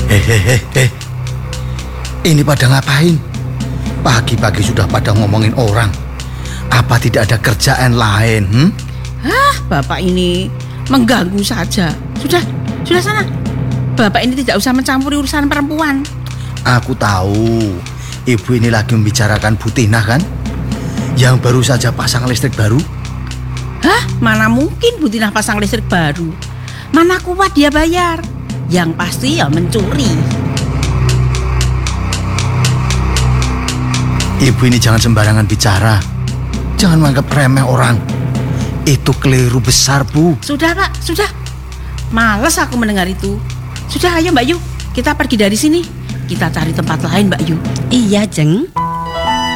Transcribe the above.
Hehehe. Ini pada ngapain? Pagi-pagi sudah pada ngomongin orang. Apa tidak ada kerjaan lain? Bapak ini mengganggu saja. Sudah sana. Bapak ini tidak usah mencampuri urusan perempuan. Aku tahu. Ibu ini lagi membicarakan Bu Tina kan? Yang baru saja pasang listrik baru. Mana mungkin Bu Tina pasang listrik baru? Mana kuat dia bayar? Yang pasti ya mencuri. Ibu ini jangan sembarangan bicara. Jangan menganggap remeh orang. Itu keliru besar, Bu. Sudah Pak, sudah. Males aku mendengar itu. Sudah, ayo Mbak Yu, kita pergi dari sini. Kita cari tempat lain Mbak Yu. Iya, Jeng.